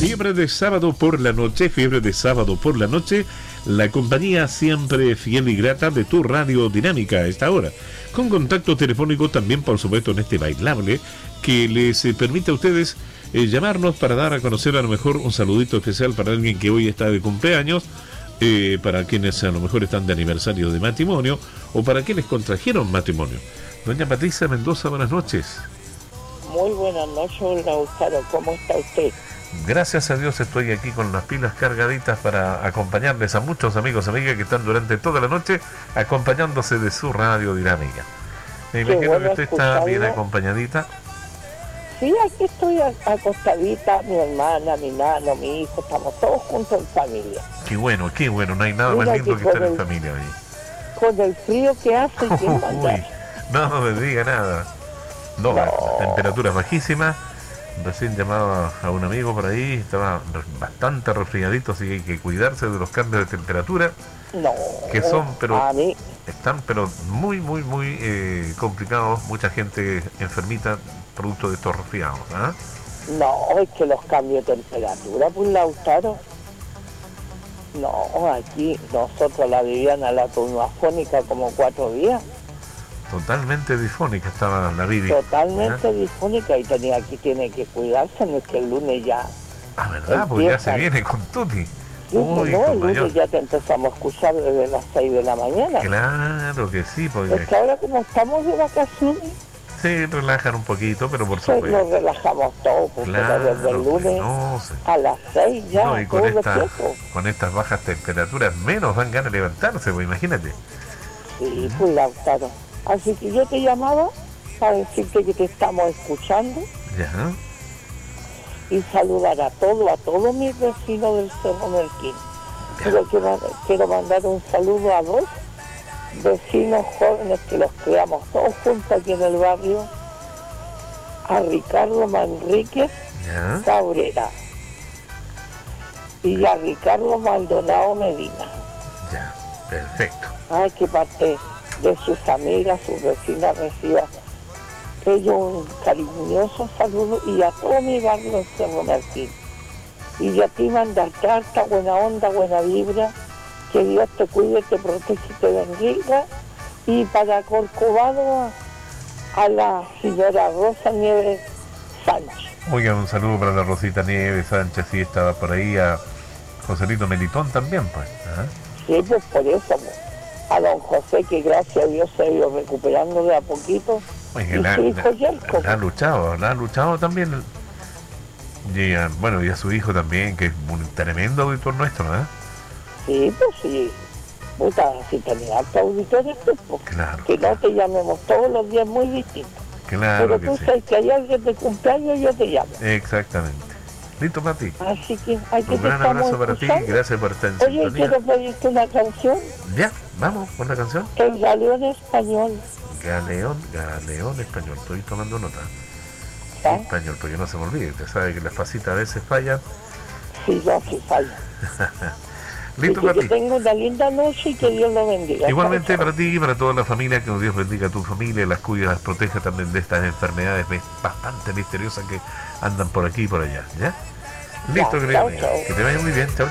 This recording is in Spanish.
Fiebre de sábado por la noche, fiebre de sábado por la noche, la compañía siempre fiel y grata de tu radio dinámica a esta hora, con contacto telefónico también, por supuesto, en este bailable, que les permite a ustedes llamarnos para dar a conocer a lo mejor un saludito especial para alguien que hoy está de cumpleaños, para quienes a lo mejor están de aniversario de matrimonio, o para quienes contrajeron matrimonio. Doña Patricia Mendoza, buenas noches. Muy buenas noches, Lautaro, ¿cómo está usted? Gracias a Dios estoy aquí con las pilas cargaditas para acompañarles a muchos amigos y amigas que están durante toda la noche acompañándose de su radio dinámica. Me imagino que usted está bien acompañadita. Sí, aquí estoy acostadita, mi hermana, mi nano, mi hijo, estamos todos juntos en familia. Qué bueno, no hay nada más lindo que estar en familia hoy. Con el frío que hace, ¿quién mandar? No me diga nada. No, temperaturas bajísimas. Recién llamaba a un amigo por ahí, estaba bastante resfriadito, así que hay que cuidarse de los cambios de temperatura. Que son, pero están pero muy complicados, mucha gente enfermita producto de estos resfriados, ¿eh? No, es que los cambios de temperatura, pues, Lautaro. No, aquí nosotros la vivían a la turnoafónica como 4 días. Totalmente disfónica estaba la Vivi. Totalmente disfónica y tiene que cuidarse, no es que el lunes ya... Ah, ¿verdad? Pues ya se viene con Tuti. Sí, el lunes ya te empezamos a escuchar desde las 6 de la mañana. Claro que sí, porque... Es que ahora como estamos de vacaciones... Se relajan un poquito, pero por supuesto... Nos relajamos todos, porque desde el lunes a las 6 ya, no, y con estas bajas temperaturas menos dan ganas de levantarse, pues imagínate. Sí, pues Lautaro. Así que yo te llamaba para decirte que te estamos escuchando. Ya. Y saludar a todos mis vecinos del Cerro Melquín. Pero quiero mandar un saludo a 2 vecinos jóvenes que los creamos todos juntos aquí en el barrio. A Ricardo Manríquez Cabrera y a Ricardo Maldonado Medina. Ya, perfecto. Ay, que parte de sus amigas, sus vecinas reciban ellos un cariñoso saludo, y a todo mi barrio en Cerro Martín. Y a ti mandar carta, buena onda, buena vibra, que Dios te cuide, te protege y te bendiga. Y para Corcovado a la señora Rosa Nieves Sánchez. Oiga, un saludo para la Rosita Nieves Sánchez, sí, estaba por ahí, a Joselito Melitón también, pues. Sí, pues por eso, pues. A don José, que gracias a Dios se ha ido recuperando de a poquito. Oye, la ha luchado también. Y bueno, y a su hijo también, que es un tremendo auditor nuestro, ¿eh? Sí, pues sí. Puta, si tenía harto auditores, pues, claro, que no te llamemos todos los días muy distintos. Claro. Pero tú sabes que hay alguien de cumpleaños, yo te llamo. Exactamente. Listo, Mati. Así que hay que un gran abrazo para ti, gracias por estar en sintonía. Oye, quiero pedirte una canción. Ya, vamos con la canción. El Galeón Español. Galeón Español, estoy tomando nota. Español, porque no se me olvide, usted sabe que las pasitas a veces fallan. Sí, no, sí falla. Listo, para ti. Que tenga una linda noche y que Dios lo bendiga. Igualmente para ti y para toda la familia, que Dios bendiga a tu familia, las cuide, las proteja también de estas enfermedades bastante misteriosas que andan por aquí y por allá, ¿ya? Listo, querido amigo. Que te vaya muy bien. Chao,